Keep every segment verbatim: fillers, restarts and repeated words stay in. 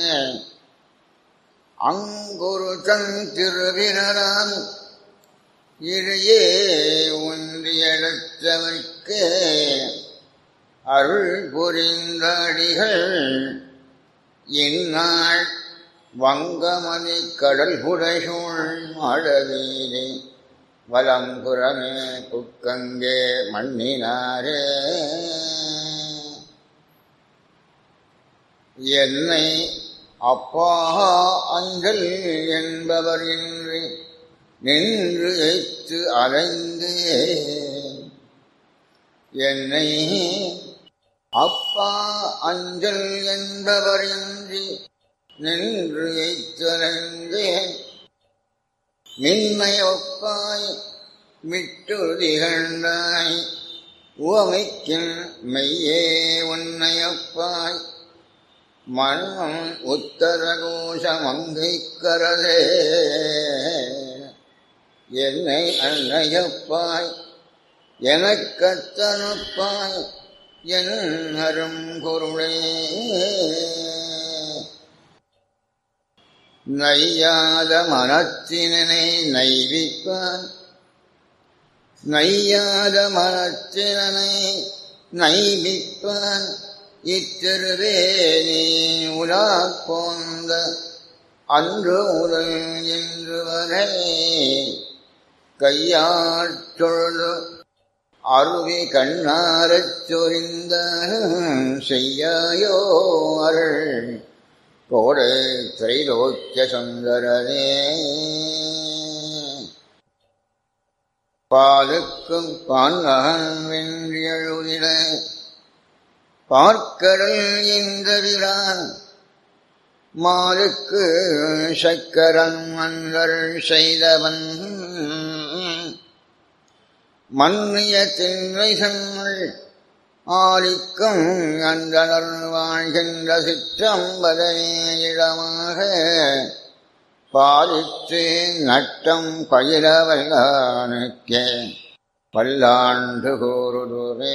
அங்குரு தன் திருவிரலான் இழையே ஒன்றியெடுத்தவர்க்கு அருள் புரிந்தாடிகள் இந்நாள் வங்கமணி கடல் புடைசூழ் மாடவீரே வலம்புறமே புக்கங்கே மண்ணினாரே. என்னை அப்பா அஞ்சல் என்பவர் இன்றி நின்று எய்த்து அலைந்து என்னை அப்பா அஞ்சல் என்பவர் இன்றி நின்று எய்த்தலைந்து மின்மை ஒப்பாய் மிட்டு திகழ்ந்தாய் உவமைக்கின் மெய்யே உன்னை ஒப்பாய் மன்னம் உத்தரகோஷ மங்கைக்கரலே என்னை அன்னையப்பாய் எனக்கத்தனப்பாய் என் அரும் பொருளே. நையாத மனத்தினை நைவிப்பான் நையாத மனத்தினை நைவிப்பான் இத்திருவே நீ உலா போந்த அன்று முதல் இன்று வரை கையாற்றொழு அருவி கண்ணாரச் சொரிந்த செய்யாயோ அருள் கோடை திரைலோக்கிய சுந்தரனே. பாலுக்கும் பான்மகன் வென்றெழுதிட பார்க்கடல் இந்த விழான் மாலுக்கு சக்கரன் மன்னர் செய்தவன் மன்னிய திண்மைகள் ஆலிக்கும் அந்தனர் வாழ்கின்ற சிற்றம்பதையிடமாக பாலித்து நட்டம் பயிரவல்லானுக்கே பல்லாண்டு கூறுதுவே.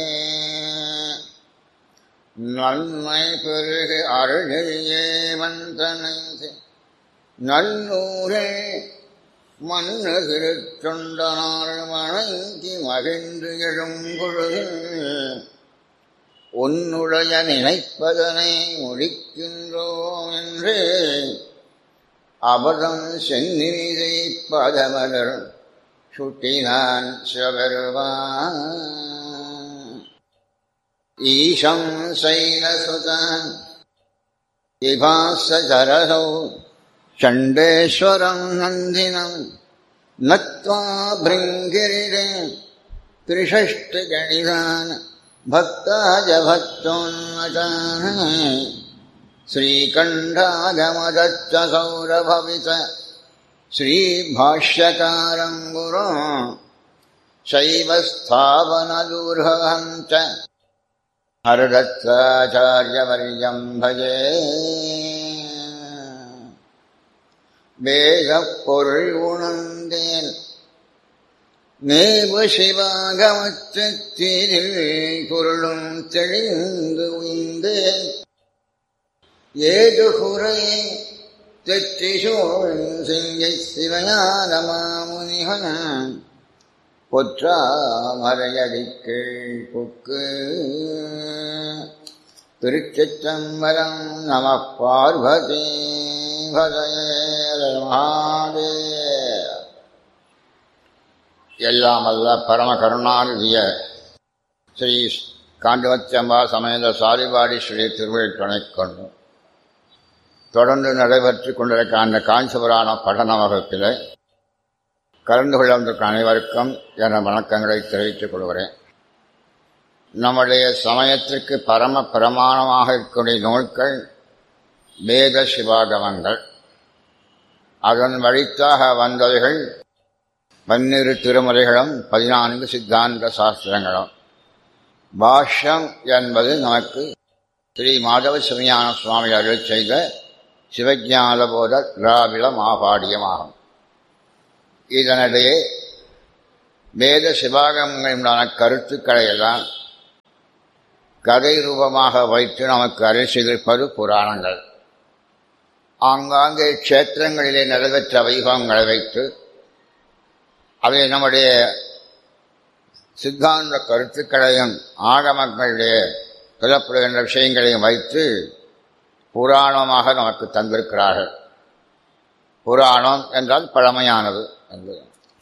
நன்மை பெருகு அருளியே வந்தனை நல்லூரே மண்ணு திருத்தொண்டனாள் வணங்கி மகிழ்ந்து எழும் பொழுதில் உன்னுடைய நினைப்பதனை முடிக்கின்றோம் என்று அபதம் செந்நிதை பதமலர் சுட்டினான் சிவபெருமான். ஈசம் சைலசுதான் விபாசரசௌ சண்டேஸ்வரம் நந்தினம் நத்வா பிருங்கிரிடே திரிஷஷ்டி கணிதான் பக்தாஜ பக்தோன்மதான ஸ்ரீகண்டாகமதச்ச சௌரபவித ஸ்ரீபாஷ்யகாரம் குரு சைவஸ்தாபனதூர்ஹவஞ்ச ஹரதத்தாச்சார்யவர்யம் பஜே. வேகப் பொருள் உணர்ந்தேன் நேவு சிவாகமச்சத்திரில் பொருளும் தெளிந்து உய்ந்தேன் ஏது குறை தெற்றிசோழ் சிங்கை சிவஞான மாமுனிகன் பொற்றாமரையடிக்கீழ் புக்கு. திருச்சிற்றம்பலம். நம பார்வதி பதயே. எல்லாமல்ல பரம கருணாநிதிய ஸ்ரீ காண்டவச்சம்பா சமேத சாரிபாடி ஸ்ரீ திருவிழை துணை கொண்டு தொடர்ந்து நடைபெற்றுக் கொண்டிருக்க அந்த காஞ்சிபுராண படன வகுப்பில் கலந்து கொள்ளும் அனைவருக்கும் என வணக்கங்களை தெரிவித்துக் கொள்கிறேன். நம்முடைய சமயத்திற்கு பரம பிரமாணமாக இருக்கக்கூடிய நூல்கள் வேத சிவாகமங்கள். அதன் வழித்தாக வந்தவைகள் பன்னிரு திருமுறைகளும் பதினான்கு சித்தாந்த சாஸ்திரங்களும். பாஷ்யம் என்பது நமக்கு ஸ்ரீ மாதவ சிவஞான சுவாமி அருள் செய்த சிவஞான போத திராவிட மாபாடியமாகும். இதனிடையே வேத சிவாகமங்களுடான கருத்துக்களை எல்லாம் கதை ரூபமாக வைத்து நமக்கு அருள் செய்திருப்பது புராணங்கள். ஆங்காங்கே க்ஷேத்திரங்களிலே நிறைவேற்ற வைபவங்களை வைத்து அதை நம்முடைய சித்தாந்த கருத்துக்களையும் ஆகமங்களுடைய சொல்லப்படுகின்ற விஷயங்களையும் வைத்து புராணமாக நமக்கு தந்திருக்கிறார்கள். புராணம் என்றால் பழமையானது என்பது.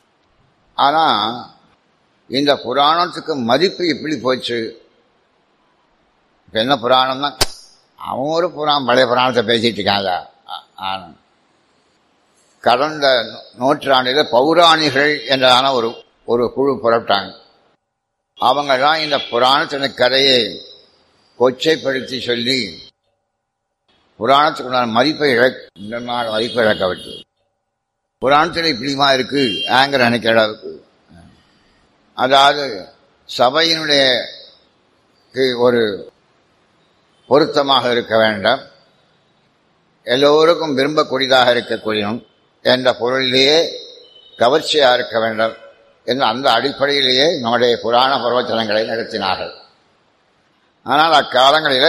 ஆனால் இந்த புராணத்துக்கு மதிப்பு எப்படி போச்சு? இப்போ என்ன புராணம்னா அவன் ஒரு புராணம் பழைய புராணத்தை பேசிட்டு இருக்காங்க. ஆனால் கடந்த நூற்றாண்டில் பௌராணிகள் என்றதான ஒரு ஒரு குழு புறப்பட்டாங்க. அவங்க தான் இந்த புராணத்தின் கதையை கொச்சைப்படுத்தி சொல்லி புராணத்துக்குண்டான மதிப்பை இழக்க இந்த நாள் மதிப்பை இழக்க விட்டு புராணத்தில் இப்படிமா இருக்கு ஆங்கிற நினைக்கிற அளவுக்கு, அதாவது சபையினுடைய ஒரு பொருத்தமாக இருக்க வேண்டாம், எல்லோருக்கும் விரும்பக்கூடியதாக இருக்கக்கூடியும் என்ற பொருளிலேயே கவர்ச்சியாக இருக்க வேண்டும் என்ற அந்த அடிப்படையிலேயே நம்முடைய புராண பிரவச்சனங்களை நடத்தினார்கள். ஆனால் அக்காலங்களில்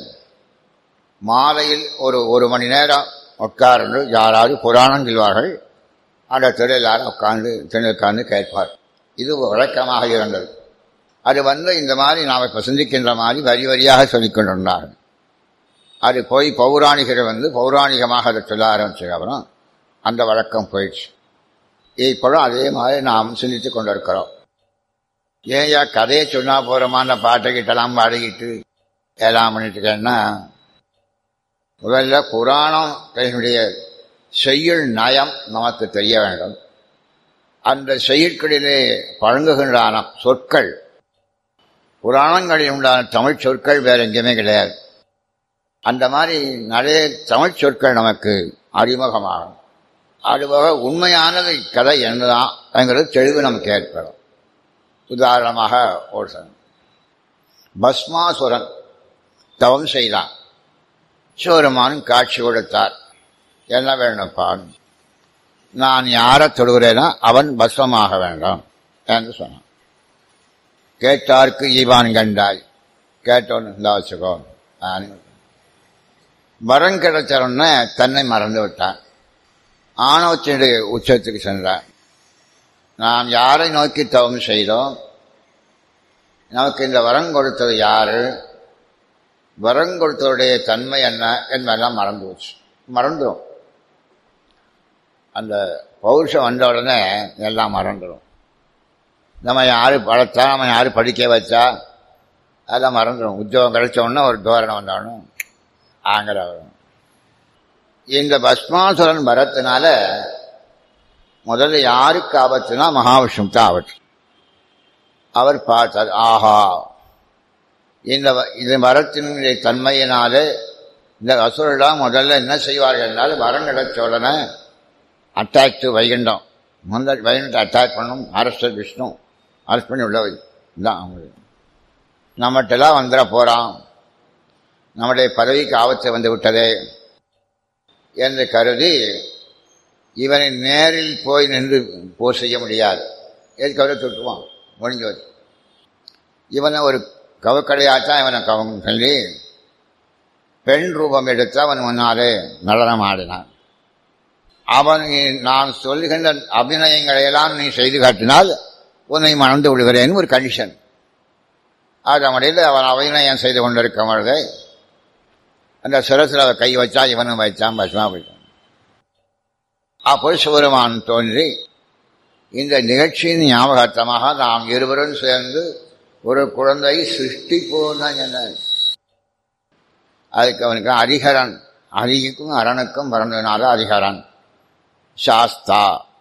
மாலையில் ஒரு ஒரு மணி நேரம் உட்கார்ந்து யாராவது புராணம் சொல்வார்கள். அந்த தெரு எல்லாரும் உட்கார்ந்து தெரு உட்கார்ந்து கேட்பார். இது வழக்கமாக இருந்தது. அது வந்து இந்த மாதிரி நாம் இப்போ சிந்திக்கின்ற மாதிரி வரி வரியாக சொல்லிக் கொண்டிருந்தார்கள். அது போய் பௌராணிகரை வந்து பௌராணிகமாக அதை சொல்ல ஆரம்பிச்சதுக்கு அப்புறம் அந்த வழக்கம் போயிடுச்சு. இப்போதும் அதே மாதிரி நாம் சிந்தித்து கொண்டிருக்கிறோம். ஏயா கதையை சொன்னால் போகிறோமா அந்த பாட்டுக்கிட்டலாம் பாடிக்கிட்டு எல்லாம் பண்ணிட்டுருக்கேன்னா, முதல்ல புராணத்தினுடைய செய்யுள் நயம் நமக்கு தெரிய வேண்டும். அந்த செய்யுட்களிலே பழங்குகின்றான சொற்கள், புராணங்களில் உண்டான தமிழ் சொற்கள் வேற எங்கேயுமே கிடையாது. அந்த மாதிரி நிறைய தமிழ் சொற்கள் நமக்கு அறிமுகமாகும். அதுபோக உண்மையானது கதை என்னதான் என்கிறது தெளிவு நமக்கு ஏற்படும். உதாரணமாக ஒரு பஸ்மாசுரன் தவம் செய்தான். சிவருமான் காட்சி கொடுத்தார். என்ன வேணும்ப்பா? நான் யாரை தொடுகிறேனோ அவன் பஸ்மமாக வேண்டும் என்று சொன்னான். கேட்டார்க்கு ஈவான் கண்டாய், கேட்டோன்னு இருந்தா வச்சுக்கோ. வரம் கிடைச்சவன தன்னை மறந்து விட்டான். ஆணவத்தினுடைய உச்சத்துக்கு சென்றான். நாம் யாரை நோக்கி தவம் செய்தோம், நமக்கு இந்த வரம் கொடுத்தது யாரு, வரம் கொடுத்தவருடைய தன்மை என்ன என்பதெல்லாம் மறந்து வச்சு மறந்துடும். அந்த பௌருஷம் வந்த உடனே எல்லாம் மறந்துடும். நம்ம யாரு வளர்த்தா, நம்ம யாரு படிக்க வச்சா அதெல்லாம் மறந்துடும். உத்தியோகம் கிடைச்ச உடனே ஒரு தோரணம் வந்தாலும் ஆங்கிற வரும். இந்த பஸ்மாசுரன் வரத்தினால முதல்ல யாருக்கு ஆபத்துனா மகாவிஷ்ணு தான் ஆபத்து. அவர் பார்த்தார், ஆஹா இந்த இந்த வரத்தினுடைய தன்மையினாலே இந்த அசுரெல்லாம் முதல்ல என்ன செய்வார்கள் என்றால் வரம் கிடைச்ச உடனே அட்டாக் டு வைகுண்டம், முதல் வைகுண்டத்தை அட்டாக் பண்ணும். அரசர் விஷ்ணு அரசு பண்ணி உள்ள தான் அவங்களுக்கு நம்மகிட்டலாம் வந்துட போகிறான், நம்முடைய பதவிக்கு ஆபத்து வந்து விட்டதே என்று கருதி இவனை நேரில் போய் நின்று போர் செய்ய முடியாது. எதுக்கு அவரை தொட்டுவான் முடிஞ்சு வச்சு இவனை ஒரு கவக்கடையாத்தான் இவனை கவம் சொல்லி பெண் ரூபம் எடுத்து அவன் முன்னாலே நடனம் ஆடினான். அவன் நான் சொல்லுகின்ற அபிநயங்களையெல்லாம் நீ செய்து காட்டினால் உன்னை மணந்து விடுகிறேன் ஒரு கண்டிஷன். அது முறையில் அவன் அபிநயம் செய்து கொண்டிருக்கும் பொழுது அந்த சிரசில் கை வச்சா இவனும் வைச்சான், பசுமா போயிட்டான். அப்போது சிவருமான் தோன்றி இந்த நிகழ்ச்சியின் ஞாபகார்த்தமாக நாம் இருவரும் சேர்ந்து ஒரு குழந்தை சிருஷ்டிப்போம் தான் சொன்னார். அதுக்கு அவனுக்கு அரிஹரன், அரிக்கும் அரணுக்கும் பிறந்ததுனால அரிஹரன் சாஸ்தா.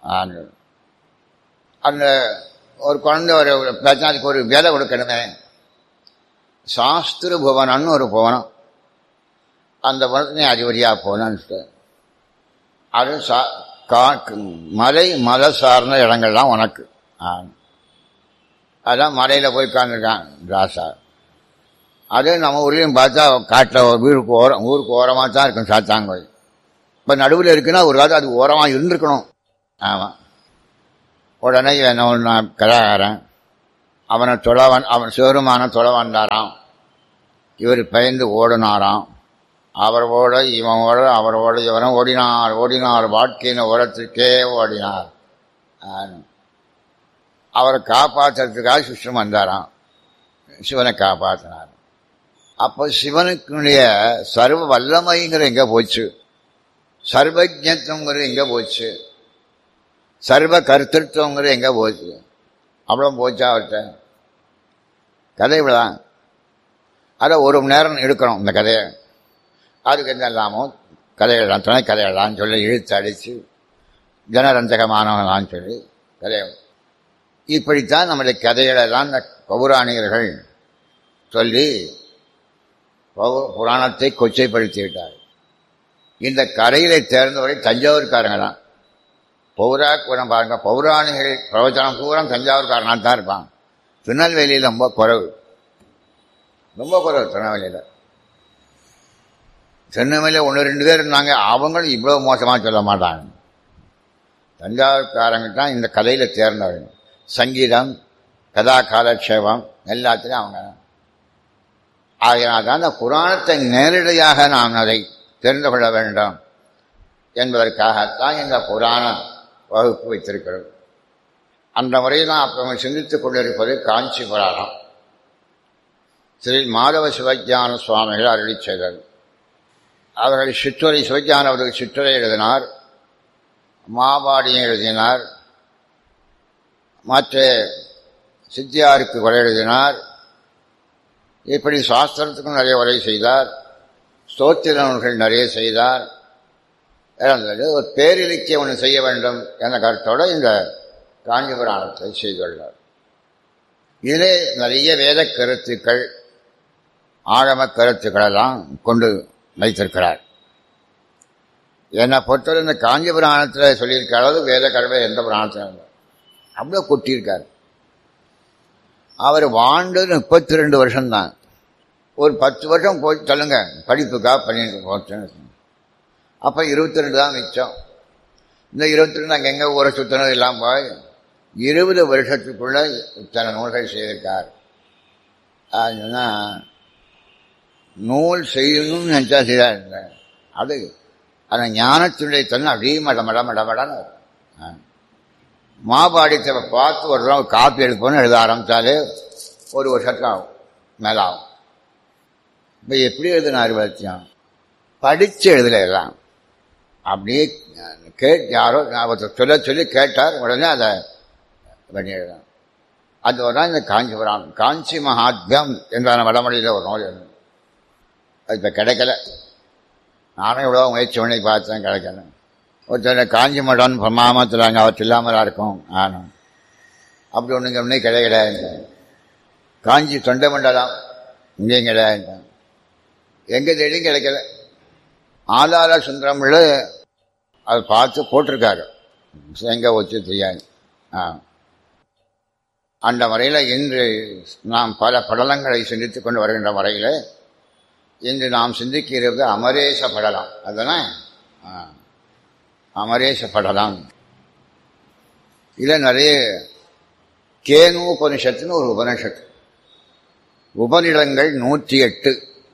அந்த ஒரு குழந்தை ஒரு பிரச்சனைக்கு ஒரு வேலை கொடுக்கணுமே, சாஸ்திர புவனன்னு ஒரு புவனம், அந்த புவனத்தினே அதிபதியாக போனான்னு. அது சா மலை மலை சார்ந்த இடங்கள்லாம் உனக்கு. அதான் மலையில் போய் உட்காந்துருக்கான் ராசா. அது நம்ம ஊர்லேயும் பார்த்தா காட்டில் வீருக்கு ஓரம் ஊருக்கு ஓரமாக தான் இருக்கும் சாத்தாங்கோயில். இப்போ நடுவில் இருக்குன்னா ஒரு காலத்து அது ஓரமாக இருந்திருக்கணும். ஆமாம். உடனே என்ன ஒன்று கலாகாரன் அவனை தொலை வந் அவன் சிவருமான தொலை வந்தாராம். இவர் பயந்து ஓடினாராம். அவர் ஓட இவன் ஓட அவர் ஓட இவனும் ஓடினார் ஓடினார் வாழ்க்கையின் ஓரத்திற்கே ஓடினார். அவரை காப்பாற்றுறதுக்காக சிஷ்டன் வந்தாராம். சிவனை காப்பாற்றினார். அப்போ சிவனுக்குடைய சர்வ வல்லமைங்கிற எங்க போச்சு, சர்வஜத்துவங்கிறது எங்க போச்சு, சர்வ கர்த்தத்துவங்கிறது எங்க போச்சு? அவ்வளோ போச்சா அவர்கிட்ட? கதை இவ்வளோதான். அதை ஒரு மணி நேரம் எடுக்கணும் இந்த கதையை. அதுக்கு என்ன இல்லாமோ கதையெல்லாம் துணை கதையெல்லாம் சொல்லி இழுத்து அடித்து ஜனரஞ்சகமானவங்களான்னு சொல்லி கதையை. இப்படித்தான் நம்முடைய கதைகளெல்லாம் இந்த பௌராணிகர்கள் சொல்லி புராணத்தை கொச்சைப்படுத்தி விட்டார். இந்த கரையிலை தேர்ந்தவரை தஞ்சாவூர்காரங்க தான். பௌராக்குறம் பாருங்க, பௌராணிகள் பிரவச்சனம் பூரா தஞ்சாவூர்காரனாக தான் இருப்பான். திருநெல்வேலியில் ரொம்ப குறைவு, ரொம்ப குறைவு. திருநெல்வேலியில் திருநெல்வேலியில் ஒன்று ரெண்டு பேர் இருந்தாங்க. அவங்களும் இவ்வளோ மோசமாக சொல்ல மாட்டாங்க. தஞ்சாவூர்காரங்க தான் இந்த கதையில் தேர்ந்தவர்கள். சங்கீதம், கதா காலக்ஷேபம் எல்லாத்திலையும் அவங்க. ஆகையினால் தான் அந்த புராணத்தை நேரடியாக நாம் அதை தெரிந்து கொள்ள வேண்டும் என்பதற்காகத்தான் இந்த புராண வகுப்பு வைத்திருக்கிறது. அந்த முறையில் தான் அப்போ சிந்தித்துக் கொண்டிருப்பது காஞ்சி புராணம். ஸ்ரீ மாதவ சிவஞான சுவாமிகள் அருளி செய்தது. அவர்கள் சிற்றுரை, சிவஞான அவர்கள் சிற்றுரை எழுதினார், மாபாடியும் எழுதினார், மற்ற சித்தியாருக்கு உரை எழுதினார். இப்படி சாஸ்திரத்துக்கும் நிறைய உரை செய்தார். ஸ்தோத்திர நூல்கள் நிறைய செய்தார். ஒரு பேரிலக்கியம் ஒன்று செய்ய வேண்டும் என்ற கருத்தோடு இந்த காஞ்சி புராணத்தை செய்துள்ளார். இதிலே நிறைய வேத கருத்துக்கள், ஆழம கருத்துக்களெல்லாம் கொண்டு வைத்திருக்கிறார். என்னை பொறுத்தவரை இந்த காஞ்சி புராணத்தில் சொல்லியிருக்க அளவு வேத கடமை எந்த புராணத்தில் அவ்வளோ கொட்டியிருக்கார். அவர் வாழ்ந்து முப்பத்தி ரெண்டு வருஷம்தான். ஒரு பத்து வருஷம் போய் சொல்லுங்க படிப்புக்காக பண்ணிட்டு போச்சுன்னு. அப்போ இருபத்தி ரெண்டு தான் மிச்சம். இந்த இருபத்தி ரெண்டு அங்கே எங்கே ஊரை சுத்தணும் எல்லாம் போய் இருபது வருஷத்துக்குள்ள இத்தனை நூல்கள் செய்திருக்கார். அதுனா நூல் செய்யணும்னு நினச்சா செய்தார். அது அந்த ஞானத்தினுடைய தன்மை அப்படியே மட மட மட மடன்னு மாபாடித்தை பார்த்து ஒரு ரூபா காப்பி எடுப்போன்னு எழுத ஆரம்பித்தாலே ஒரு வருஷத்துக்கு ஆகும், மேலே ஆகும். இப்போ எப்படி எழுதுனார் வச்சியம்? படித்து எழுதல எல்லாம் அப்படியே கேட் யாரோ சொல்ல சொல்லி கேட்டார், உடனே அதை பண்ணி எழுதணும். அது ஒரு நாள் இந்த காஞ்சி புராணம், காஞ்சி மகாத்மியம் என்றான வடமொழியில் ஒரு நூல் எழுதணும். அது இப்போ கிடைக்கல. நானும் எவ்வளோ முயற்சி பண்ணி பார்த்தேன், கிடைக்கல. ஒருத்தர் காஞ்சி மடம் மாமத்தில் அங்கே அவர் இல்லாமலாம் இருக்கும். ஆனும் அப்படி ஒன்றுங்க ஒன்றே கிடையாது. காஞ்சி தொண்டை மண்டலம் இங்கேயும் கிடையாது. எங்கே தேடியும் கிடைக்கல. ஆதார சுந்தரமில் அதை பார்த்து போட்டிருக்காரு, எங்கே வச்சு தெரியாது. ஆ அந்த முறையில் இன்று நாம் பல படலங்களை சிந்தித்து கொண்டு வருகின்ற முறையில் இன்று நாம் சிந்திக்கிறது அமரேச படலம். அதுதானே அமரேச படலம். இதில் நிறைய கேனு உபனிஷத்துன்னு ஒரு உபனிஷத்து, உபநிடங்கள் நூற்றி எட்டு.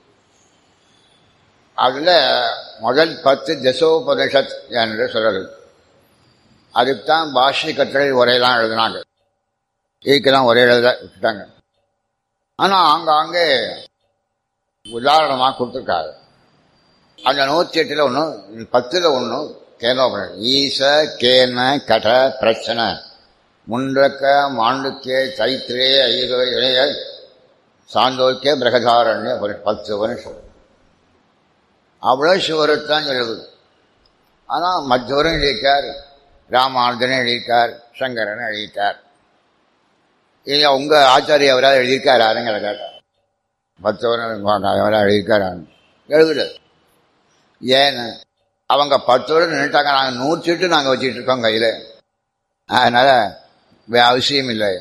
அதில் முதல் பத்து தசோபனிஷத் என்று சொல்றது. அதுக்குத்தான் பாஷ்ய கட்டளை உரையெல்லாம் எழுதினாங்க. இதுக்கெல்லாம் ஒரே எழுத விட்டுட்டாங்க. ஆனால் ஆங்காங்கே உதாரணமாக கொடுத்துருக்காரு. அந்த நூற்றி எட்டில் ஒன்று, பத்தில் ஒன்று கேனோபனிஷத். ஈச கேன கட பிரச்சனை முண்டக்க மாண்டுக்கே தைத்திரே ஐய சாந்தோக்கிய பிரகதாரண்ய பத்து வருஷம். அவ்வளோ சிவருத்தான் சொல்லுது. ஆனால் மற்றவரும் எழுதியிருக்கார், ராமானுஜனும் எழுதியிருக்கார், சங்கரனும் எழுதியிருக்கார். இல்லை உங்கள் ஆச்சாரிய அவரால் எழுதியிருக்கார் யாருங்கிற கேட்டார். பத்தவரும் அவரால் எழுதியிருக்கார் எழுதுல. ஏன்னு அவங்க பத்தோடு நின்றுட்டாங்க, நாங்கள் நூற்றிட்டு நாங்கள் வச்சுட்டு இருக்கோம் கையில். அதனால் அவசியம் இல்லை.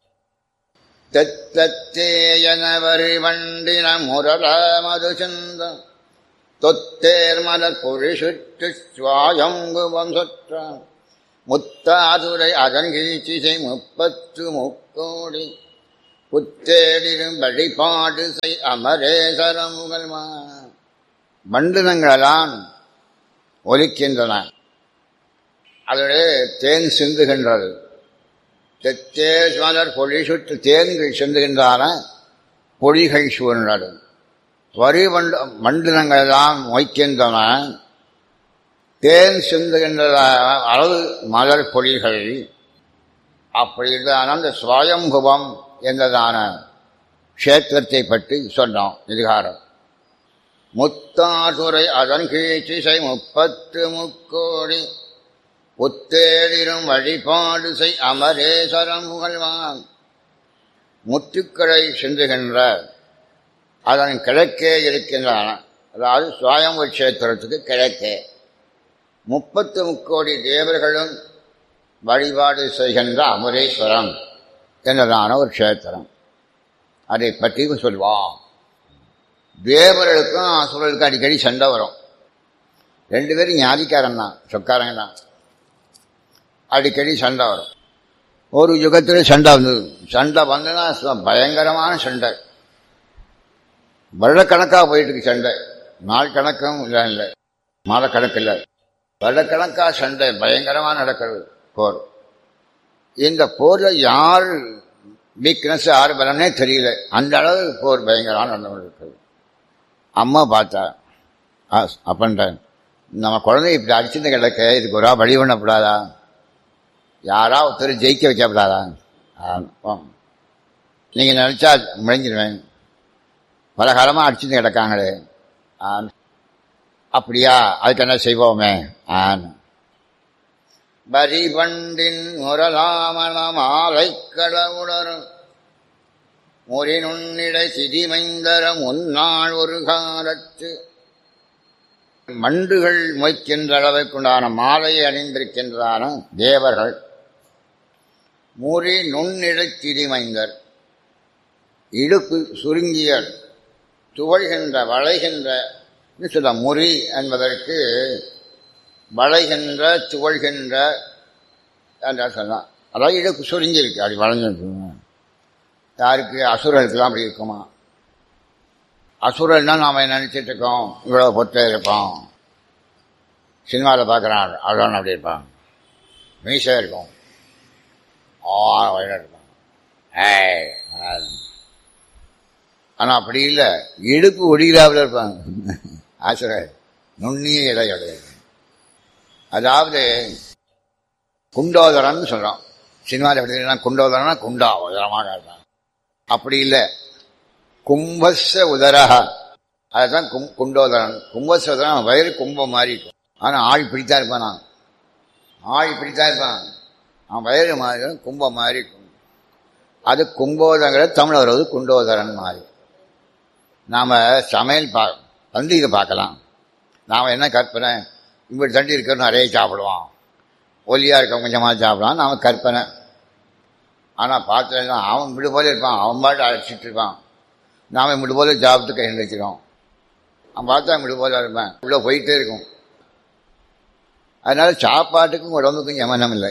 தெத்தத்தேயனவரி வண்டின முரள மதுசந்தம் தொத்தேர் மலர் பொழி சுற்று சுவாயங்குவம் சொற்றான் முத்தாதுரை அதன் கீழ்ச்சிசை முப்பத்து முக்கோடி புத்தேடிடும் வழிபாடு செய் அமரேசரமுகல்மா. மண்டலங்களெல்லாம் ஒலிக்கின்றன. அதோடு தேன் சிந்துகின்றது. தெத்தே மலர் பொழி சுற்று தேன்கள் சிந்துகின்றன, பொழிகள் சூழ்ந்தது. வரி மண்டு மண்டலங்களெல்லாம் மொய்க்கின்றன, தேன் சிந்துகின்ற அளவு மலர் பொழிகள். அப்படின்றான அந்த சுவயம்புவம் என்றதான க்ஷேத்திரத்தை பற்றி சொன்னோம். இதுகாரம் முத்தாதுரை அதன் கீழ்ச்சிசை முப்பத்து முக்கோடி புத்தேடிரும் வழிபாடு செய் அமரேஸ்வரம் புகழ்வான். முத்துக்களை சிந்துகின்ற அதன் கிழக்கே இருக்கின்றன, அதாவது சுவயம்பு க்ஷேத்திரத்துக்கு கிழக்கே முப்பத்து முக்கோடி தேவர்களும் வழிபாடு செய்கின்ற அமரேஸ்வரம் என்றதான ஒரு க்ஷேத்திரம். அதை பற்றி சொல்வான். தேவர்களுக்கும் அசுரர்களுக்கும் அடிக்கடி சண்டை வரும். ரெண்டு பேரும் ஞாதிக்காரன் தான், சொக்காரங்க தான். அடிக்கடி சண்டை வரும். ஒரு யுகத்தில் சண்டை வந்தது. சண்டை வந்துன்னா பயங்கரமான சண்டை, வருடக்கணக்காக போயிட்டு இருக்கு சண்டை. நாள் கணக்கும் இல்லை, இல்லை மாத கணக்கு இல்லை, வருடக்கணக்காக சண்டை பயங்கரமாக நடக்கிறது போர். இந்த போரில் யார் வீக்னஸ் யார் பலனே தெரியல, அந்த அளவு போர் பயங்கரமாக நடந்து கொண்டிருக்கிறது. அம்மா பார்த்தா அப்பன்ட்ட, நம்ம குழந்தை இப்படி அடிச்சுட்டு கிடக்க, இதுக்கு ஒரு வழி பண்ணப்படாதா, யாரா ஒருத்தர் ஜெயிக்க வைக்கப்படாதா, நீங்கள் நினச்சா முழங்கிடுவேன், பல காலமாக அடிச்சுட்டு கிடக்காங்களே, அப்படியா அதுக்கு என்ன செய்வோமே. பரிபண்டின் முரலாமணம் ஆலை கடவுடரும் முறி நுண்ணிடை சிதிமைந்தரம் உன்னாள் ஒரு காலத்து. மண்டுகள் மொய்க்கின்ற அளவுக்குண்டான மாலையை அணிந்திருக்கின்றதான தேவர்கள். முறி நுண்ணிடை சிதிமைந்தர், இடுப்பு சுருங்கிய துவழ்கின்ற வளைகின்ற சொல்ல. முறி என்பதற்கு வளைகின்ற துவழ்கின்ற என்ற சொல்லலாம். அதாவது இடுப்பு சுருங்கி இருக்கு, அப்படி வளைஞ்சிருக்கு. யாருக்கு? அசுரர்களுக்கெல்லாம் அப்படி இருக்குமா? அசுரன்னா நாம் நினைச்சிட்டு இருக்கோம் இவ்வளோ பொத்தே இருப்போம், சினிமாவில் பார்க்குறான் அவ்வளோ அப்படி இருப்பான், மீசையாக இருக்கும், ஆ வயலாக இருப்பான். ஏய் ஆனால் அப்படி இல்லை, இடுப்பு ஒடிகிறாவில் இருப்பாங்க அசுரர். நுண்ணிய இடையோட, அதாவது குண்டோதரன்னு சொல்கிறோம். சினிமாவில் எப்படி குண்டோதரன்னா குண்டா உதரமாக இருப்பான். அப்படி இல்லை, கும்பச உதரக, அதுதான் கும் குண்டோதரன். கும்பச உதரன் வயிறு கும்பம் மாதிரி இருக்கும், ஆனால் ஆள் பிடித்தா இருப்பான். நான் ஆள் பிடித்தா இருப்பான், அவன் வயிறு மாதிரி கும்பம் மாதிரி இருக்கும். அது கும்போதரங்கிற தமிழ் வருவது குண்டோதரன் மாதிரி. நாம் சமையல் பா வந்து இதை பார்க்கலாம். நாம் என்ன கற்பனை, இப்படி தண்டி இருக்கிற நிறைய சாப்பிடுவான், ஒல்லியாக இருக்க கொஞ்சமாக சாப்பிடுவான், நாம் கற்பனை. ஆனால் பார்த்தா அவன் விடு போல இருப்பான், அவன் பாட்டு அழைச்சிட்டு இருப்பான், நாம் விடு போல சாப்பிட்டு கை வச்சுக்கிறோம். அவன் பார்த்தா விடு போல இருப்பேன், இவ்வளோ போயிட்டே இருக்கும். அதனால சாப்பாட்டுக்கும் உடம்புக்கும் யமனம் இல்லை.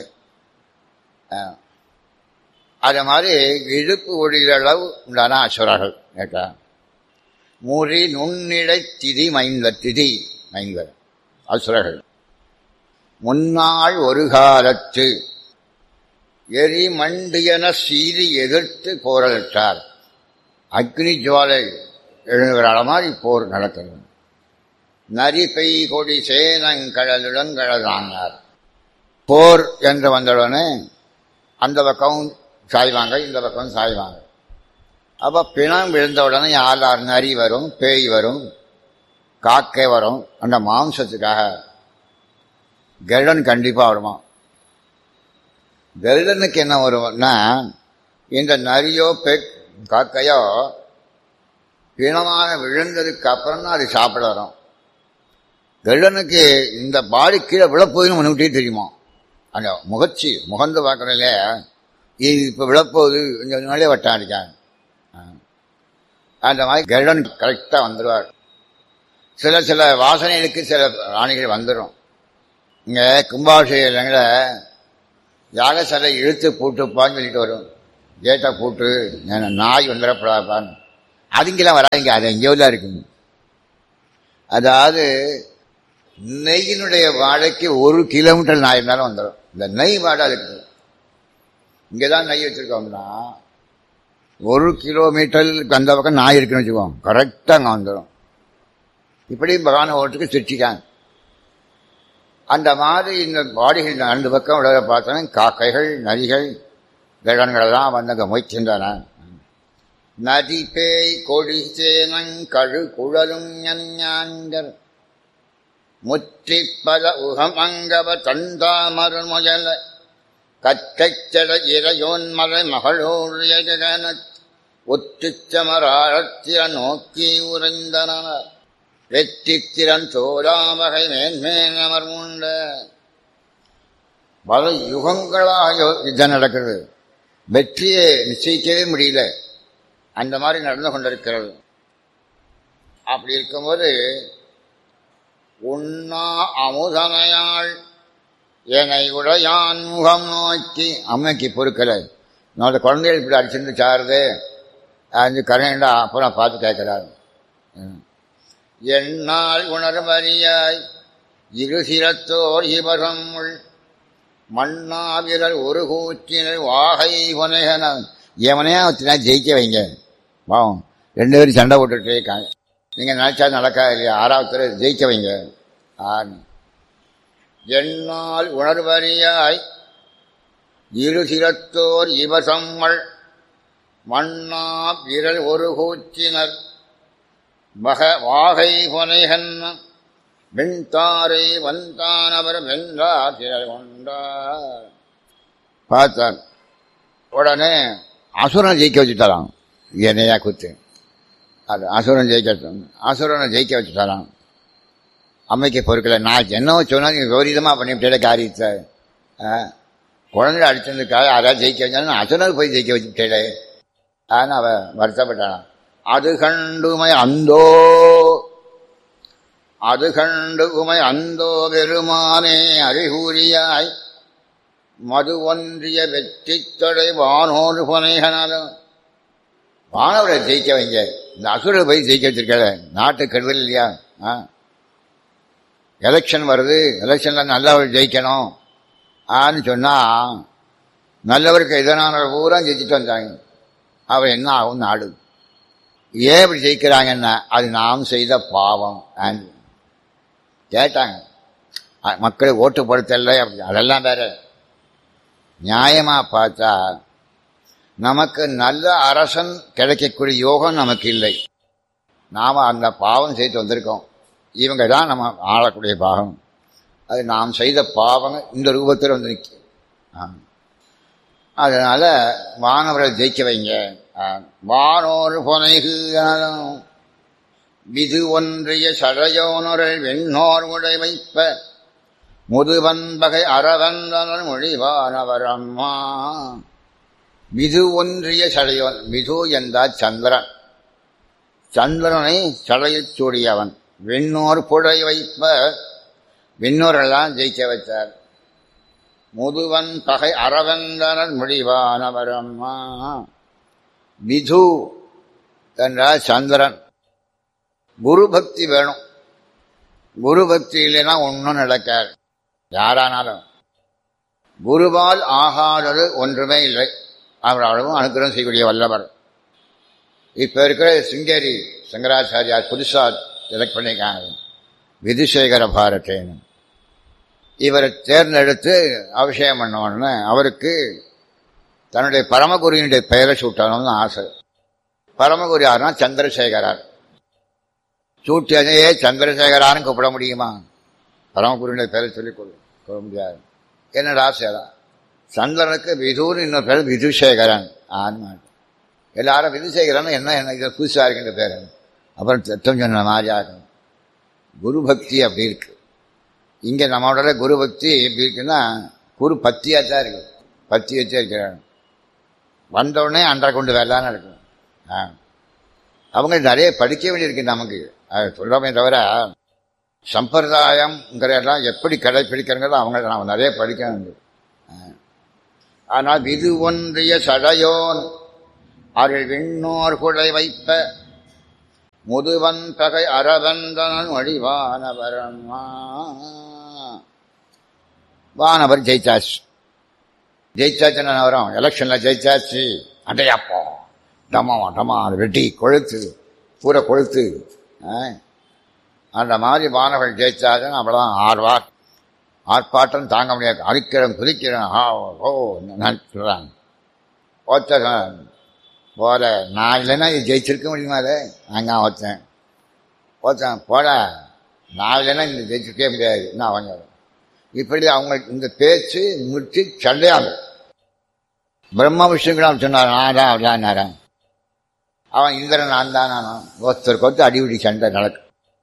அது மாதிரி இழுப்பு ஒழிகிற அளவு உண்டான அசுரர்கள் கேட்டா. முறி நுண்ணிடை திதி மைந்த, திதி மைந்தர் அசுரர்கள். முன்னாள் ஒரு காலத்து எரி மண்டியன சீறி எதிர்த்து போரிட்டார். அக்னி ஜுவாலை எழுகிற மாதிரி போர் நடக்கிறது. நரிபை கொடி சேனங்கடலுடன் கடலானார். போர் என்று வந்தவுடனே அந்த பக்கம் சாய்வாங்க, இந்த பக்கம் சாய்வாங்க. அப்போ பிணம் விழுந்தவுடனே யார் யார் நரி வரும், பேய் வரும், காக்கை வரும். அந்த மாம்சத்துக்காக கருடன் கண்டிப்பாக வருமா. கருடனுக்கு என்ன வரும்னா, இந்த நரியோ பெ காக்கையோ பிணமான விழுந்ததுக்கு அப்புறம் தான் அது சாப்பிட வரும். கருடனுக்கு இந்த பாடி கீழே விழப்போகுதுன்னு முன்னிட்டே தெரியுமா. அந்த முகச்சி முகந்து பார்க்கறதுல இது இப்போ விழப்போகுது, கொஞ்சம் நாளே வட்டம் அடிக்காங்க. அந்த மாதிரி கருடன் கரெக்டாக வந்துடுவார். சில சில வாசனைகளுக்கு சில ராணிகள் வந்துடும். இங்கே கும்பாபிஷேகங்கள யாகசலை இழுத்து பூட்டுப்பான்னு சொல்லிட்டு வரும். கேட்டை பூட்டு, நாய் வந்துடப்படாதான்னு. அதுங்கெல்லாம் வராதிங்க, அது எங்கேயோ தான் இருக்குங்க. அதாவது நெய்யினுடைய வாழைக்கு ஒரு கிலோமீட்டர் நாய் இருந்தாலும் வந்துடும். இந்த நெய் வாடை இருக்குது. இங்கேதான் நெய் வச்சிருக்கோம்னா ஒரு கிலோமீட்டர் அந்த பக்கம் நாய் இருக்குன்னு வச்சுக்கோங்க, கரெக்டாக அங்கே வந்துடும். இப்படி பகவான ஓட்டுக்கு சிருஷ்டிக்காங்க. அந்த மாதிரி இந்த பாடிகள் ரெண்டு பக்கம் விட பார்த்தோன்னா காக்கைகள் நதிகள் கிரகங்களெல்லாம் வந்து அங்கே மொய்க்கின்றன. நதி பேய் கொடி சேனங்கழு குழலும் ஞான்ஞான்கர் முற்றி பல உகம் அங்கவ தந்தாமரன் முயல கற்றைச்சட இறையோன்மலை மகளோழிய ஜெகன ஒற்றுச்சமராழத்திர நோக்கி உறைந்தனர் வெற்றித்திறன் சோழாவகை மேன்மேனமர் உண்ட. பல யுகங்களாக யுத்தம் நடக்கிறது, வெற்றியை நிச்சயிக்கவே முடியல. அந்த மாதிரி நடந்து கொண்டிருக்கிறது. அப்படி இருக்கும்போது உண்ணா அமுதனையாள் என்னை உடையான் முகம் நோக்கி அம்மைக்கு பொறுக்கலை. என்னோட குழந்தைகள் இப்படி அடிச்சிருந்து சாருது அது கரையண்டா. அப்புறம் பார்த்து கேட்கிறாரு, என்னால் உணர்வறியாய் இரு சிரத்தோர் இவரம் உள் மண்ணாவிரல் ஒரு கூற்றினர் வாகை புனைகன. எவனையா ஒத்தினா ஜெயிக்க வைங்க. பாவம் ரெண்டு பேரும் சண்டை போட்டுட்டே இருக்காங்க. நீங்கள் நினைச்சா நடக்காது இல்லையா? ஆறாவது ஜெயிக்க வைங்க. என்னால் உணர்வறியாய் இரு சிரத்தோர் இவசம்மல் மண்ணா விரல் ஒரு கூச்சினர் வக வாகை புனைகன் வெண்தாரை வந்தானவர் வென்றா திரள் கொண்டார். பார்த்தார். உடனே அசுரனை ஜெயிக்க வச்சுட்டாராம். என்னையா குத்து அது அசுரன் ஜெயிக்க அசுரனை ஜெயிக்க வச்சுட்டாராம். அம்மைக்கு பொறுக்கல. நான் என்னவோ சொன்னா நீங்கள் விபரீதமாக பண்ணிவிட்டே காரியத்தை. குழந்தை அடிச்சிருந்துக்காக அதாவது ஜெயிக்க வச்சாலும் அசுரனுக்கு போய் ஜெயிக்க வச்சுட்டே ஆனால் அவ வருத்தப்பட்டாளாம். அது கண்டு உமை அந்தோ அது கண்டு உமை அந்தோ பெருமானே அறிகூறியாய் மது ஒன்றிய வெற்றி தொடை வானோடு புனைகனாலும். வானவரை ஜெயிக்க வைங்க, இந்த அசுரை போய் ஜெயிக்க வச்சிருக்க. நாட்டு கெடுதல் இல்லையா? ஆ எலெக்ஷன் வருது, எலெக்ஷனில் நல்லவர் ஜெயிக்கணும் ஆன்னு சொன்னால் நல்லவருக்கு எதனான பூரா ஜெயிச்சுட்டு வந்தாங்க. அவர் என்ன ஆகும் நாடு? ஏன் இப்படி ஜெயிக்கிறாங்கன்னா அது நாம் செய்த பாவம் கேட்டாங்க. மக்களை ஓட்டு படுத்தல அப்படி அதெல்லாம் வேற. நியாயமாக பார்த்தா நமக்கு நல்ல அரசன் கிடைக்கக்கூடிய யோகம் நமக்கு இல்லை. நாம் அந்த பாவம் செய்து வந்திருக்கோம். இவங்க தான் நம்ம ஆளக்கூடிய பாவம். அது நாம் செய்த பாவங்க இந்த ரூபத்தில் வந்து நிற்கும். அதனால் வானவரை ஜெயிக்க வைங்க. வானோர் புனைகுகளும் விது ஒன்றிய சடையோனொரு வெண்ணோர் உடை வைப்ப முதுவன்பகை அறவந்தனர் மொழிவானவர் அம்மா. விது ஒன்றிய சடையோன். விது என்றால் சந்திரன். சந்திரனை சடையில் சூடியவன். வெண்ணோர் புடை வைப்ப வெண்ணோரெல்லாம் ஜெயிக்க வைத்தார். முதுவன் பகை அறவந்தனர் முடிவானவர் அம்மா. விது என்றால் சந்திரன். குரு பக்தி வேணும். குரு பக்தி இல்லைன்னா ஒன்றும் நடக்காது. யாரானாலும் குருவால் ஆகாதது ஒன்றுமே இல்லை. அவர் அளவும் அனுகிரகம் செய்யக்கூடிய வல்லவர். இப்போ இருக்கிற சிங்கேரி சங்கராச்சாரியார் புதுசாக செலக்ட் பண்ணியிருக்காங்க, விதுசேகர பாரதேன்னு. இவரை தேர்ந்தெடுத்து அபிஷேகம் பண்ணோன்னு அவருக்கு தன்னுடைய பரமகுருவினுடைய பெயரை சூட்டணும்னு ஆசை. பரமகுரு யாருன்னா சந்திரசேகரார். சூட்டியதே சந்திரசேகரான்னு கூப்பிட முடியுமா? பரமகுருவினுடைய பெயரை சொல்லிக் கொள்ள சொல்ல முடியாது. என்னோட ஆசை தான். சந்திரனுக்கு விதுன்னு இன்னொரு பேர் விதுசேகரன். ஆன்மா எல்லாரும் விதுசேகரன் என்ன என்ன இதை புதுசாக இருக்கின்ற பேர். அப்புறம் தத்துவம் சொன்ன மாதிரி ஆகணும். குரு பக்தி அப்படி இருக்கு. இங்கே நம்மளோட குரு பக்தி எப்படி இருக்குன்னா குரு பக்தியாக தான் இருக்கு. பக்தி வச்சே இருக்கிறாங்க. வந்தவுடனே அன்றை கொண்டு வரலான்னு இருக்கும். ஆ அவங்க நிறைய படிக்க வேண்டியிருக்கு நமக்கு. அது சொல்கிறோமே தவிர சம்பிரதாயம்ங்கிறதெல்லாம் எப்படி கடைப்பிடிக்கிறங்கிறத அவங்க நாம் நிறைய படிக்க வேண்டும். ஆனால் விது ஒன்றிய சடையோன் அருள் விண்ணோர் குடை வைப்ப முதுவன் பகை அரவந்தனன் வழிவான வரமா. வானவர் ஜெயிச்சாச்சு. ஜெயிச்சாச்சுன்னு வரும், எலெக்ஷன்ல ஜெயிச்சாச்சு. அடையாப்போ டமா டமா வெட்டி கொழுத்து பூரை கொழுத்து. அந்த மாதிரி வானவர் ஜெயிச்சாச்சுன்னு அவ்வளோதான். ஆர்வா ஆர்ப்பாட்டம் தாங்க முடியாது. அடிக்கிறேன் குதிக்கிறேன் ஓ சொல்றாங்க. ஒருத்த போல நான் இல்லைன்னா இது ஜெயிச்சிருக்க முடியுமா? அதை நாங்கள் ஒருத்தன் ஒருத்தன் போல நான் இல்லைன்னா இந்த ஜெயிச்சிருக்கே முடியாது. என்ன அவங்க இப்படி அவங்க இந்த பேச்சு முடிச்சு சண்டையாங்க. பிரம்ம விஷ்ணுக்கெல்லாம் சொன்னார் நான் தான் அவதான் நேரம். அவன் இந்திரன் நான் தான் நானும் ஒருத்தருக்கு ஒருத்தர் அடிபடி சண்டை நடக்கும்.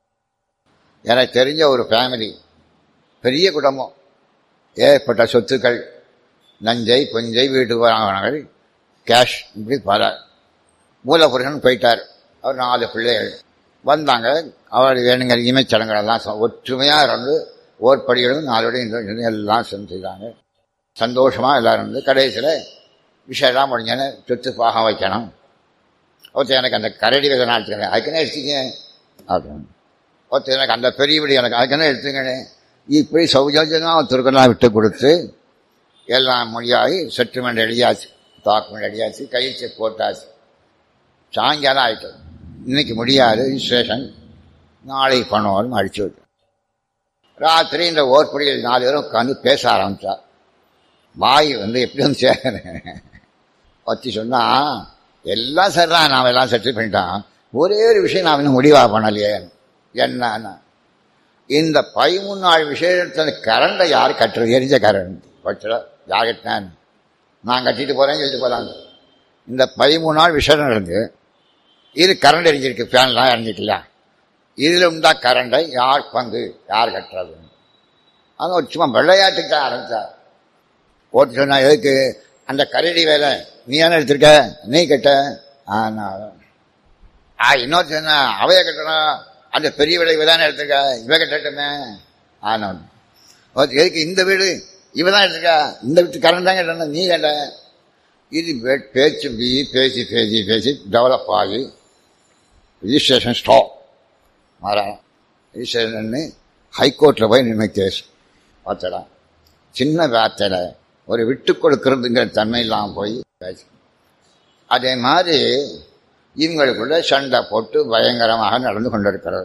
எனக்கு தெரிஞ்ச ஒரு ஃபேமிலி, பெரிய குடும்பம், ஏற்பட்ட சொத்துக்கள், நஞ்சை புஞ்சை வீட்டுக்கு வாங்கினார்கள், கேஷ், இப்படி பல. மூலபுருஷன் போயிட்டார். அவர் நாலு பிள்ளைகள் வந்தாங்க. அவர் வேணுங்கிற இமைச்சடங்களெல்லாம் ஒற்றுமையாக இருந்து ஓர்படிகளும் நாலோடையும் எல்லாம் செய்தாங்க. சந்தோஷமாக எல்லாரும் இருந்து கடைசியில் விஷயம்லாம் முடிஞ்சேன்னு சொத்து பாகம் வைக்கணும். ஒருத்தர் எனக்கு அந்த கரடி விதை நாட்டுக்கிறேன் அதுக்குன்னு எடுத்துக்க அப்படின்னு. ஒருத்தர் எனக்கு அந்த பெரிய வீடு எனக்கு அதுக்குன்னு எடுத்துக்கணே. இப்படி சௌஜன்யமாக ஒருத்தருக்கெல்லாம் விட்டு கொடுத்து எல்லாம் மொழியாகி செட்டில்மெண்ட் எழுதியாச்சு, டாக்குமெண்ட் எழுதியாச்சு, கையில் செக் போட்டாச்சு. சாயங்காலம் ஆகிட்டது. இன்னைக்கு முடியாது ரிஜிஸ்ட்ரேஷன், நாளைக்கு பண்ணுவோம்னு அடிச்சு விட்டு ராத்திரி இந்த ஓர்படியில் நாலு பேரும் உட்காந்து பேச ஆரம்பித்தா. வாய் வந்து எப்படி வந்து சேரேன் பற்றி சொன்னால் எல்லாம் சரிதான், நாம் எல்லாம் செட்டில் பண்ணிட்டான். ஒரே ஒரு விஷயம் நாம் இன்னும் முடிவாக பண்ணலையே. என்னன்னா இந்த பதிமூணு நாள் விஷயத்தில் கரண்டை யார் கட்டுறது? எரிஞ்ச கரண்ட் பட்சல யார் கட்டினான்னு நான் கட்டிட்டு போகிறேன்னு சொல்லிட்டு போகலாங்க. இந்த பதிமூணு நாள் விஷயம் நடந்து இது கரண்ட் எரிஞ்சிருக்கு, ஃபேன்லாம் இறஞ்சிக்கல. இதில் உண்டா கரண்டை யார் பங்கு, யார் கட்டுறது? ஆனால் ஒரு சும்மா விளையாட்டுக்கு தான் ஆரம்பித்தார். ஓட்டு சொன்னா எதுக்கு அந்த கரடி வேலை நீ தானே எடுத்திருக்க, நீ கட்ட. ஆனால் இன்னொரு சொன்னா அவைய கட்டணும், அந்த பெரிய வீடு இவ தானே எடுத்திருக்க, இவ கட்டட்டுமே. ஆனால் எதுக்கு இந்த வீடு இவ தான் எடுத்திருக்கா, இந்த வீட்டு கரண்ட் தான் கட்டணும், நீ கட்ட. இது பேச்சு பேசி பேசி பேசி டெவலப் ஆகி ரிஜிஸ்ட்ரேஷன் ஸ்டாப் மாறா. ரிஜிஸ்ட்ரேஷன் ஹைகோர்ட்டில் போய் நின்று கேஸ் பார்த்தடா. சின்ன வார்த்தையில் ஒரு விட்டு கொடுக்கறதுங்கிற தன்மை இல்லாமல் போய் பேசு. அதே மாதிரி இவங்களுக்குள்ள சண்டை போட்டு பயங்கரமாக நடந்து கொண்டிருக்கிறது.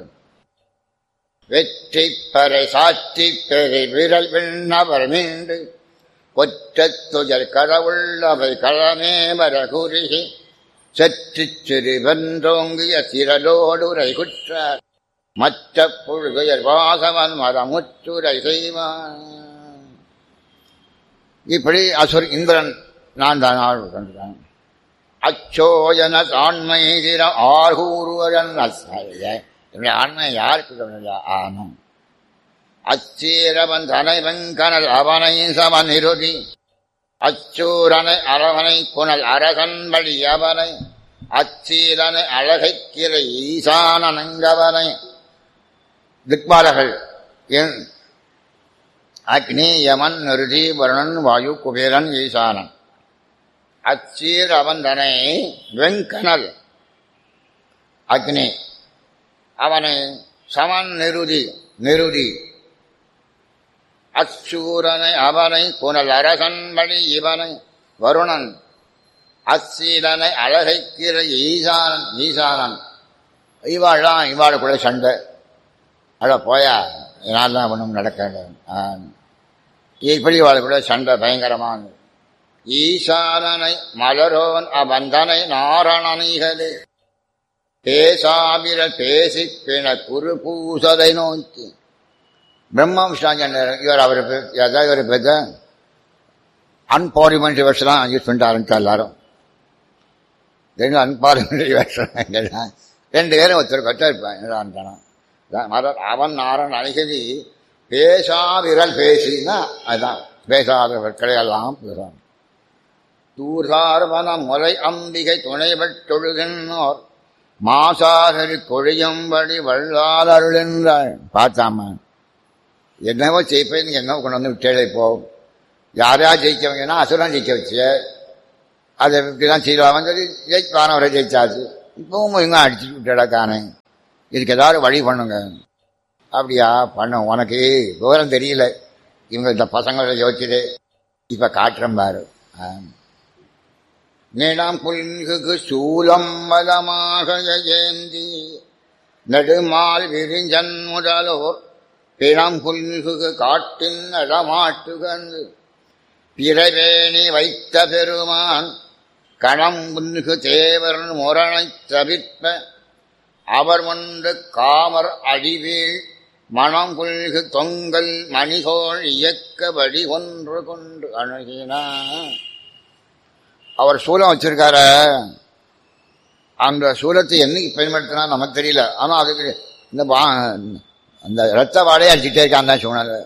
வெற்றி பறை சாட்சி பெறை விரல் விண்ணவர் மீண்டு ஒற்ற துயர் கடவுள் அவை களமே வர குறுகி சற்று சிறு வென்றோங்கிய திரளோடுரை குற்றார் மற்ற புழுகையர் வாசவன் மரமுற்றுரை செய்வான். இப்படி அசுர் இந்திரன் நான் தான் ஆள் கண்டான். அச்சோயன ஆண்மை ஆர்கூறுவரன் என்னுடைய ஆண்மை யாருக்கு ஆனும் அச்சீரவன் தனைவன் கனல் அவனை சமன் இறுதி அச்சூரனை அரவனை புனல் அரசன் வழி அவனை அச்சீரனை அழகை கிளை ஈசானங்கவனை. திக்பாலர்கள் என் அக்னி யமன் நிருதி வருணன் வாயு குபேரன் ஈசானன். அச்சீர் அவந்தனை வெங்கனல் அக்னி, அவனை சமன் நிருதி நிருதி அச்சூரனை அவனை புனல் அரசன் வழி இவனை வருணன் அச்சீரனை அழகைக்கிற ஈசானன் ஈசானன். இவாள்தான் இவாளுக்குள்ள சண்டை. அட போயா நான் தான் ஒன்றும் நடக்க. இப்படி இவாளுக்குள்ள சண்டை பயங்கரமான. ஈசானனை மலரோன் அவந்தனை நாரணனிகளே பேசாபிர பேசி பிண குரு பூசதை நோக்கி. பிரம்மாவிஷ்ணாஞ்சன் இவர் அவர் ஏதாவது இவர் பேச அன்பார்லிமெண்ட்ரி வேர்ட்ஸ்லாம் யூஸ் பண்ணிட்டு ஆரம்பிச்சா எல்லாரும். ரெண்டு அன்பார்லிமெண்ட்ரி வேர்ட்ஸ் ரெண்டு பேரும் ஒருத்தருக்கு ஒருத்தர் இருப்பான். அவன் நாரன் அழகதி பேசா விரல் பேசினா அதுதான் பேசாத விற்களையெல்லாம் பேசான். தூர்சார்வன முறை அம்பிகை துணைபட்டொழுகின்றோர் மாசாதரி கொழியும்படி வள்ளால் அருளென்றாள். பார்த்தாம என்னவோ ஜெயிப்பேன், நீங்க என்னவோ கொண்டு வந்து விட்டேழை போ. யாரையா ஜெயிச்சவங்கன்னா அசுரன் ஜெயிக்க வச்சு அதை இப்படிதான் செய்வாங்க சொல்லி ஜெயிப்பானவரை ஜெயிச்சாச்சு. இப்பவும் இவங்க அடிச்சுட்டு விட்டேடா காணேன். இதுக்கு ஏதாவது வழி பண்ணுங்க. அப்படியா பண்ண, உனக்கு விவரம் தெரியல, இவங்க இந்த பசங்களை யோசிச்சுது இப்ப காட்டுறேன் பாரு. நிலம் புல்கு சூலம் மதமாக ஏந்தி நெடுமால் விரிஞ்சன் முதலோர் பிணம் புல்கு காட்டின் நடமாட்டுகந்து பிறவேணி வைத்த பெருமான் கணம் புல்கு தேவர் முரணை தவிர்ப்ப அவர் முன்று காமர் அடிவீழ் மனம் புல்கு தொங்கல் மணிகோள் இயக்க வடி ஒன்று கொண்டு அணுகினார். அவர் சூலம் வச்சிருக்கார, அந்த சூலத்தை என்னைக்கு பயன்படுத்தினா நமக்கு தெரியல. ஆனா அதுக்கு இந்த அந்த ரத்த வாடையை அடிச்சுட்டே இருக்கான் தான் சூழ்நிலை.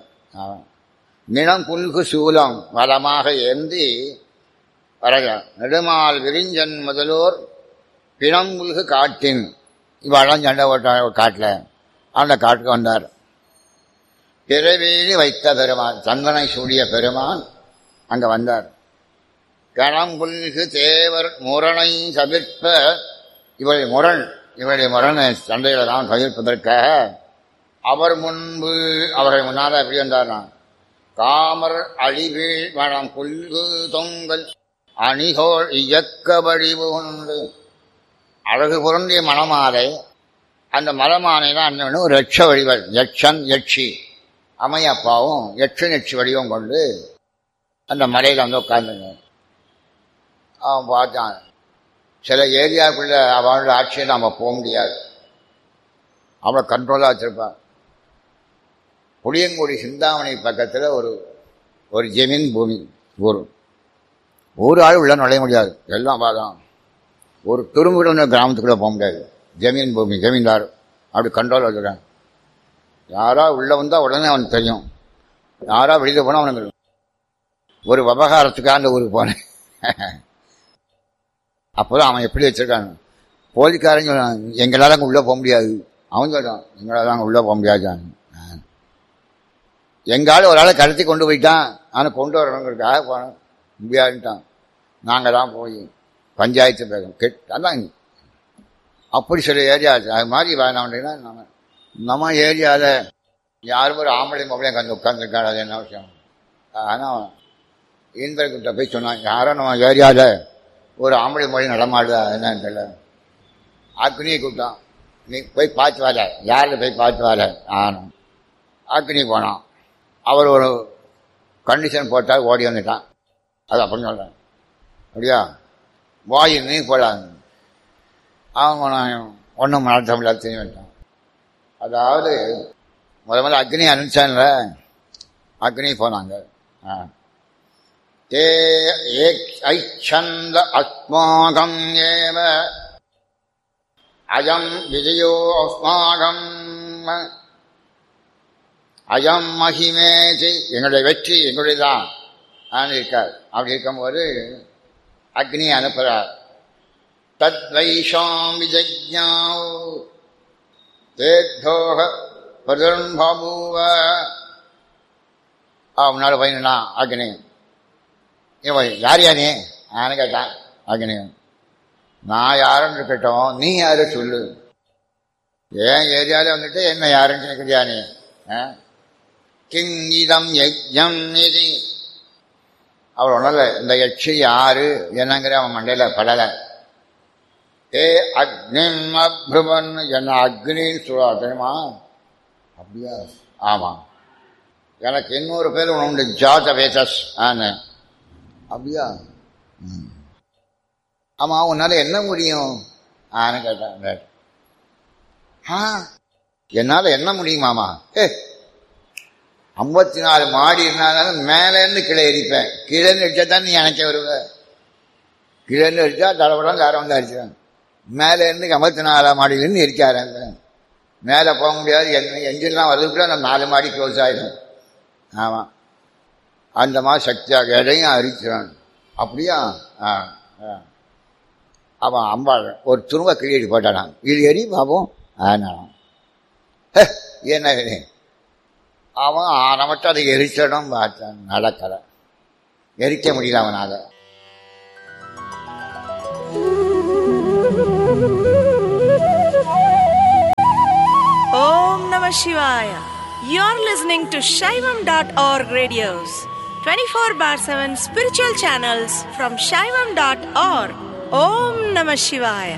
நிலம் புல்கு சூலம் வளமாக ஏந்தி வரக நெடுமால் விரிஞ்சன் முதலோர் பிணம் புல்கு காட்டின் இவெல்லாம் சண்டை ஓட்ட காட்டில் அந்த காட்டுக்கு வந்தார். பிறவேலி வைத்த பெருமான், சந்தனை சூடிய பெருமான் அங்க வந்தார். கணம்புல்கு தேவர் முரணை தவிர்ப்ப, இவருடைய முரண் இவருடைய முரணை சண்டையில தான் தவிர்ப்பதற்காக அவர் முன்பு அவரை முன்னால எப்படி வந்தார்னா காமர் அழிவீழ் மனம் புல்கு தொங்கல் அணிகோள் இயக்க வடிவு கொண்டு அழகு பொருந்திய மணமாலை. அந்த மலமானை தான் அண்ணன் ஒரு யட்ச வடிவல், யட்சன் யட்சி அம்மையப்பாவும் யட்சன் யட்சி வடிவம் கொண்டு அந்த மலையில வந்து உட்கார்ந்துங்க. அவன் பார்த்தான், சில ஏரியாவுக்குள்ள அவனோட ஆட்சியை நாம போக முடியாது, அவளை கண்ட்ரோலா வச்சிருப்பான். புளியங்குடி சிந்தாமணி பக்கத்துல ஒரு ஒரு ஜமீன் பூமி ஊர், ஒரு ஆள் உள்ள நுழைய முடியாது, எல்லாம் பார்த்தான். ஒரு துரும்புட கிராமத்துக்குள்ள போக முடியாது, ஜமீன் பூமி ஜமீன்தார் அப்படி கண்ட்ரோல் வச்சுருக்காங்க. யாரா உள்ள வந்தா உடனே அவனுக்கு தெரியும், யாரா வெளியில போனா அவனுக்கு தெரியும். ஒரு விவகாரத்துக்காக அந்த ஊருக்கு போனேன். அப்போதான் அவன் எப்படி வச்சிருக்கான், போலீஸ்காரன் சொல்றான் எங்களால அங்கே உள்ள போக முடியாது. அவன் சொல்றான் எங்களால அங்கே உள்ள போக முடியாது. எங்கால ஒரு ஆளை கடத்தி கொண்டு போயிட்டான், ஆனால் கொண்டு வரணுங்கிறதுக்காக போன முடியாதுட்டான். நாங்கள் தான் போய் பஞ்சாயத்து பேசணும் கேட்டான். அப்படி சில ஏரியா அது மாதிரி வேணாம் அப்படின்னா நம்ம நம்ம ஏரியாவில் யாரும் ஒரு ஆம்பளை மொபைலையும் கண்டு உட்காந்துருக்காரு, அது என்ன விஷயம். ஆனால் ஈன்பர்கிட்ட போய் சொன்னான், யாரும் நம்ம ஏரியாவில் ஒரு ஆம்பளை மொழி நடமாடுதா என்னன்னு தெரியல. அக்னியை கூப்பிட்டான், நீ போய் பார்த்து வர, யாரில் போய் பார்த்து வர. ஆனும் அக்னி போனான். அவர் ஒரு கண்டிஷன் போட்டால் ஓடி வந்துட்டான். அது அப்படின்னு சொல்கிறேன். அப்படியா வாயு நீ போடாங்க. அவங்க ஒன்றும் நடத்த முடியாது தெரிஞ்சு வந்துட்டான். அதாவது முத முதல்ல அக்னி அனுப்பிச்சான்ல, அக்னி போனாங்க. ஆ தே ஐச்சந்த அஸ்மாகம் ஏவ அயம் விஜயோ அஸ்மாகம் அயம் மகிமேதி, எங்களுடைய வெற்றி எங்களுடையதான் இருக்கார். அப்படி இருக்கும்போது அக்னி அனுப்புறார். தத் வைஷாம் விஜஜ்ஞாவ தேத்தோக பிரதன்பூவ. முன்னாடி போயினா அக்னி, இவன் யார் யானே ஆனு கேட்டான். அக்னி நான் யாருன்னு இருக்கட்டும், நீ யாரு சொல்லு. ஏன் ஏரியாவில் வந்துட்டு என்ன யாருன்னு கேட்குறியா நீ? கிங்கிதம் யஜ்ஞம் நிதி. அவர் ஒன்னல இந்த யட்சி யாரு என்னங்கிற அவன் மண்டையில படலை. ஏ அக்னிம் அப்ருவன், என்ன அக்னின்னு சொல்ல தெரியுமா? அப்படியா? ஆமா, எனக்கு இன்னொரு பேர் உண்டு ஜாத வேதஸ். ஆன அப்படியா? ஆமா, உன்னால என்ன முடியும் ஆன்னு கேட்டாங்க. என்னால என்ன முடியுமாமா? ஏ ஐம்பத்தி நாலு மாடி இருந்தாலும் மேலேருந்து கீழே எரிப்பேன். கீழேன்னு அடிச்சா தான் நீ அணைக்க வருவ. கீழேருந்து அடிச்சா தடப்படம் யாரும் வந்து அடிச்சிடாங்க. மேலேருந்து ஐம்பத்தி நாலாம் மாடியிலேருந்து எரிக்காராங்க. மேலே போக முடியாது, என்ஜின்லாம் வரதுக்குள்ள அந்த நாலு மாடி க்ளோஸ் ஆகிடும். ஆமாம், அந்த மாதிரி சக்தியாக எடையும் அரிச்சிடான். அப்படியா? ஆ அவன் அம்பாள் ஒரு துரும்ப கிளியடி போட்டானான். இது எரி பாப்போம். ஆனாலும் என்ன அவன் ஆன மட்டும் அதை எரிச்சிடும் பார்த்தான். நடக்கலை, எரிக்க முடியல அவனால. Om Namah Shivaya. You're listening to Shaivam dot org radios, twenty-four bar seven spiritual channels from Shaivam dot org. Om Namah Shivaya.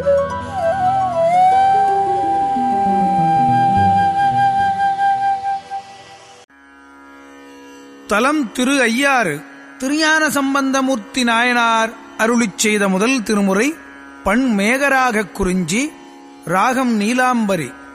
தலம் திரு ஐயாறு. திருஞான சம்பந்தமூர்த்தி நாயனார் அருளிச் செய்த முதல் திருமுறை. பண் மேகராகக் குறிஞ்சி. ராகம் நீலாம்பரி.